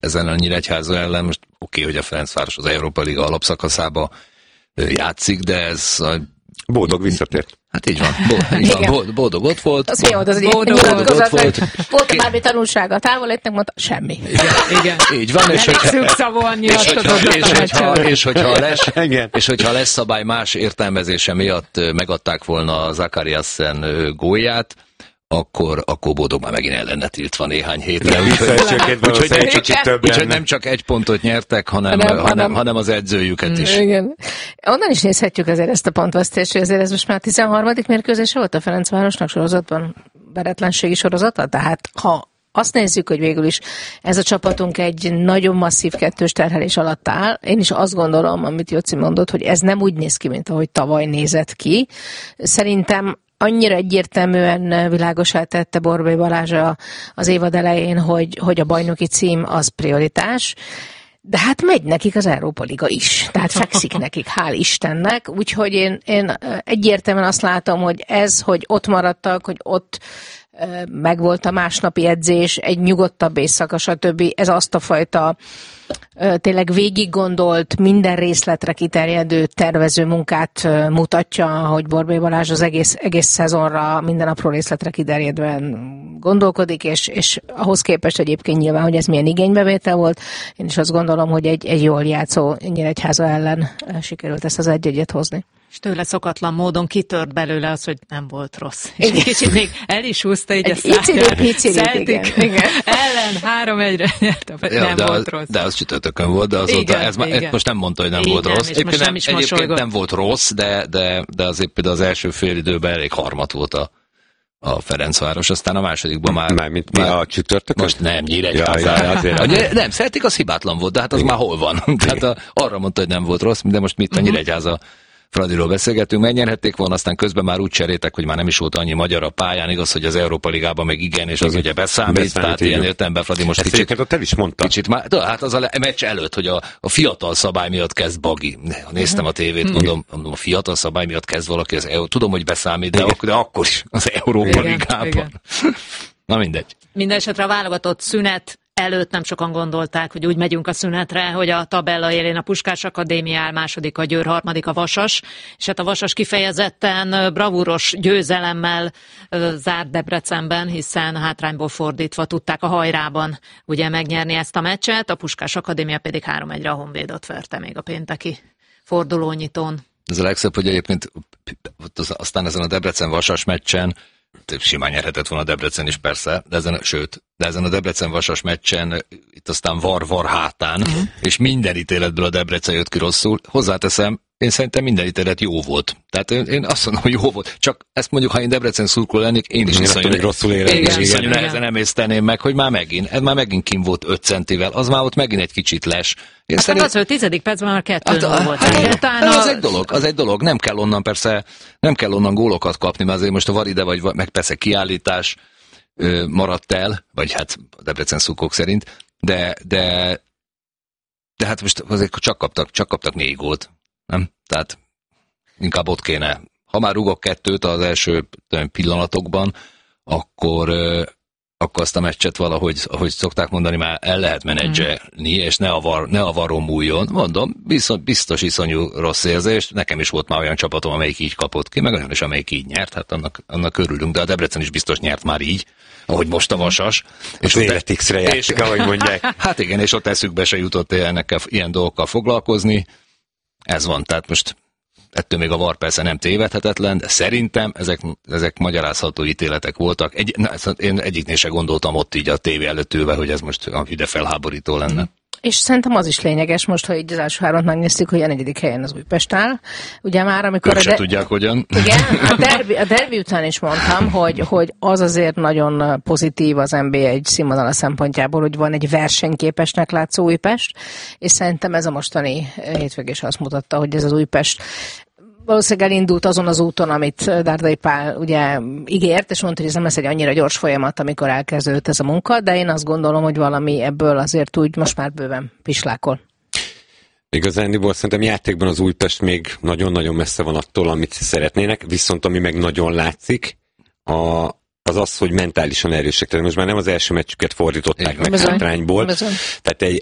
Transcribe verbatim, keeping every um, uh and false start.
ezen a Nyíregyháza ellen, most oké, okay, hogy a Ferencváros az Európa Liga alapszakaszába játszik, de ez a... Boldog visszatért. Hát így van, Bo- így van. Boldog, boldog ott volt. Az jó, az boldog, boldog ott volt. Volt bármi tanulsága a távolétnek, mondta, semmi. Igen, igen. Így van, és hogyha, és hogyha, és hogyha, és hogyha lesz, és hogyha lesz szabály más értelmezése miatt megadták volna a Zakariasen gólját, akkor, akkor boldog már megint el lenne tiltva néhány hétre. Úgyhogy nem csak egy pontot nyertek, hanem, hanem, hanem, hanem az edzőjüket is. Igen. Onnan is nézhetjük azért ezt a pontvesztést, hogy azért ez most már a tizenharmadik mérkőzése volt a Ferencvárosnak sorozatban, veretlenségi sorozata, tehát ha azt nézzük, hogy végül is ez a csapatunk egy nagyon masszív kettős terhelés alatt áll. Én is azt gondolom, amit Jóci mondott, hogy ez nem úgy néz ki, mint ahogy tavaly nézett ki. Szerintem annyira egyértelműen világossá tette Borbély Balázs az évad elején, hogy, hogy a bajnoki cím az prioritás, de hát megy nekik az Európa Liga is, tehát fekszik nekik, hál' Istennek, úgyhogy én, én egyértelműen azt látom, hogy ez, hogy ott maradtak, hogy ott megvolt a másnapi edzés, egy nyugodtabb éjszaka, stb. Ez azt a fajta tényleg végig gondolt, minden részletre kiterjedő tervező munkát mutatja, hogy Borbély Balázs az egész, egész szezonra minden apró részletre kiterjedően gondolkodik, és, és ahhoz képest egyébként nyilván, hogy ez milyen igénybevétel volt, én is azt gondolom, hogy egy, egy jól játszó Nyíregyháza ellen sikerült ezt az egy-egyet hozni. És tőle szokatlan módon kitört belőle az, hogy nem volt rossz. És egy kicsit még el is húzta így egy a száját. Igen, igen. Ellen három egyre nyert, ja, nem de volt a, rossz. De az csütörtökön volt, de azóta ez már, most nem mondta, hogy nem igen, volt rossz. Egyébként, nem, nem, egyébként nem volt rossz, de, de, de azért például az első fél időben elég harmat volt a, a Ferencváros, aztán a másodikban már... Már mint mi a csütörtökön? Most nem, Nyíregyháza. Ja, ja, nem, Celtic az hibátlan volt, de hát az igen. Már hol van? Tehát a, arra mondta, hogy nem volt rossz, de most mit a Nyíregyháza Fradiról beszélgetünk, megnyerhették volna, aztán közben már úgy cseréltek, hogy már nem is volt annyi magyar a pályán, igaz, hogy az Európa Ligában meg igen, és az ugye beszámít, beszámít tehát ilyen értelemben Fradi most ezt kicsit... Ott el is mondta. Kicsit már, de hát az a meccs előtt, hogy a, a fiatal szabály miatt kezd Bagi. Néztem a tévét, uh-huh. mondom, mondom, a fiatal szabály miatt kezd valaki, az, tudom, hogy beszámít, de, akkor, de akkor is az Európa igen, Ligában. Igen. Na mindegy. Mindenesetre a válogatott szünet előtt nem sokan gondolták, hogy úgy megyünk a szünetre, hogy a tabella élén a Puskás Akadémia áll, második a Győr, harmadik a Vasas, és hát a Vasas kifejezetten bravúros győzelemmel zárt Debrecenben, hiszen hátrányból fordítva tudták a hajrában ugye megnyerni ezt a meccset, a Puskás Akadémia pedig három egyre a Honvédot verte még a pénteki fordulónyitón. Ez a legszebb, hogy egyébként aztán ezen a Debrecen-Vasas meccsen simán nyerhetett volna a Debrecen is persze, de ezen, sőt, de ezen a Debrecen-Vasas meccsen itt aztán var-var hátán, uh-huh. és minden ítéletből a Debrecen jött ki rosszul. Hozzáteszem, én szerintem minden ítélet jó volt. Tehát én, én azt mondom, hogy jó volt. Csak ezt mondjuk, ha én Debrecen szurkoló lennék, én is iszonyú, rosszul érezni. Iszonyú nehezen emészteném meg, hogy már megint, ez már megint kim volt öt centivel, az már ott megint egy kicsit les. Én hát szerint... az, hogy tizedik percben már kettő hát, volt. Hát, utána... Az egy dolog, az egy dolog. Nem kell onnan persze, nem kell onnan gólokat kapni, mert azért most a Varide vagy meg persze kiállítás ö, maradt el, vagy hát a Debrecen szurkolók szerint, de, de, de hát most azért csak kaptak, csak kaptak négy gólt. Nem? Tehát inkább ott kéne. Ha már rúgok kettőt az első pillanatokban, akkor, akkor azt a meccset valahogy, ahogy szokták mondani, már el lehet menedzselni, mm. és ne a, var, ne a varon múljon. Mondom, biztos, biztos iszonyú rossz érzés. Nekem is volt már olyan csapatom, amelyik így kapott ki, meg olyan is, amelyik így nyert. Hát annak, annak örülünk, de a Debrecen is biztos nyert már így, ahogy most a Vasas. És az életixre játszik, ahogy mondják. Hát igen, és ott eszükbe se jutott ennek ilyen dolgokkal foglalkozni. Ez van, tehát most ettől még a var persze nem tévedhetetlen, de szerintem ezek, ezek magyarázható ítéletek voltak. Egy, na, én egyiknél se gondoltam ott így a tévé előtt ülve, hogy ez most a hide felháborító lenne. És szerintem az is lényeges most, hogy így az első hármat megnéztük, hogy a negyedik helyen az Újpest áll. Ugye már amikor... Ők se de... tudják, hogyan. Igen, a derbi, a derbi után is mondtam, hogy, hogy az azért nagyon pozitív az en bé egy színvonala szempontjából, hogy van egy versenyképesnek látszó Újpest, és szerintem ez a mostani hétvégés azt mutatta, hogy ez az Újpest valószínűleg elindult azon az úton, amit Dárdai Pál ugye ígért, és mondta, hogy ez nem lesz egy annyira gyors folyamat, amikor elkezdődött ez a munka, de én azt gondolom, hogy valami ebből azért úgy most már bőven pislákol. Igazándiból szerintem játékban az Újpest még nagyon-nagyon messze van attól, amit szeretnének, viszont ami meg nagyon látszik, a, az az, hogy mentálisan erősek. Tehát most már nem az első meccsüket fordították meg Bizony. hátrányból. Bizony. Tehát egy,